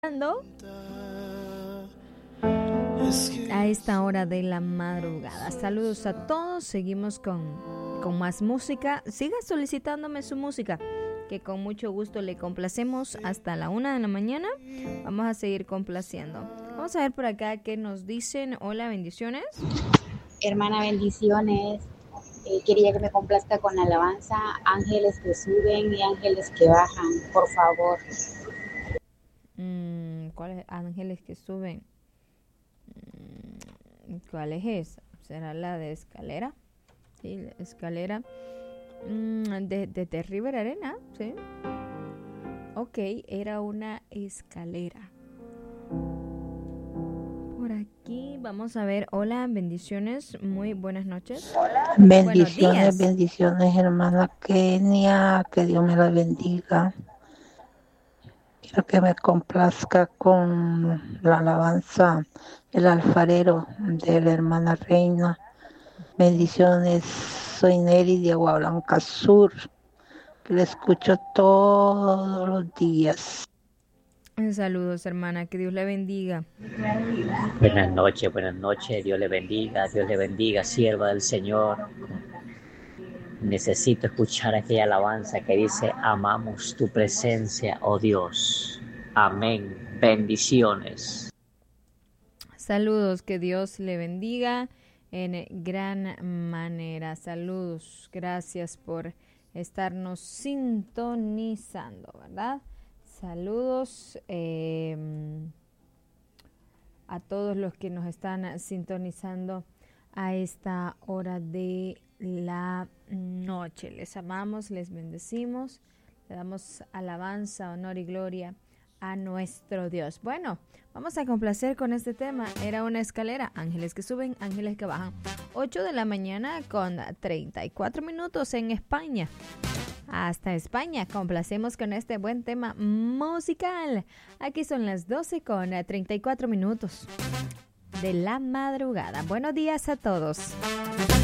A esta hora de la madrugada. Saludos a todos. Seguimos con más música. Siga solicitándome su música, que con mucho gusto le complacemos hasta la 1 de la mañana. Vamos a seguir complaciendo. Vamos a ver por acá qué nos dicen. Hola, bendiciones. Hermana, bendiciones. Quería que me complazca con la alabanza Ángeles que suben y ángeles que bajan, por favor. ¿Cuáles ángeles que suben? ¿Cuál es esa? ¿Será la de escalera? Sí, la escalera de River Arena, ¿sí? Ok, era una escalera. Por aquí vamos a ver. Hola, bendiciones, muy buenas noches. Hola. Bendiciones, bendiciones, hermana Kenia, que Dios me la bendiga. Quiero que me complazca con la alabanza El alfarero de la hermana Reina. Bendiciones, soy Nelly de Agua Blanca Sur, que la escucho todos los días. Saludos, hermana, que Dios le bendiga. Buenas noches, Dios le bendiga, sierva del Señor. Necesito escuchar aquella alabanza que dice: amamos tu presencia, oh Dios. Amén. Bendiciones. Saludos, que Dios le bendiga en gran manera. Saludos, gracias por estarnos sintonizando, ¿verdad? Saludos a todos los que nos están sintonizando a esta hora de la noche. Les amamos, les bendecimos, le damos alabanza, honor y gloria a nuestro Dios. Bueno, vamos a complacer con este tema. Era una escalera, ángeles que suben, ángeles que bajan. 8 de la mañana con 34 minutos en España. Hasta España, complacemos con este buen tema musical. Aquí son las 12 con 34 minutos de la madrugada. Buenos días a todos.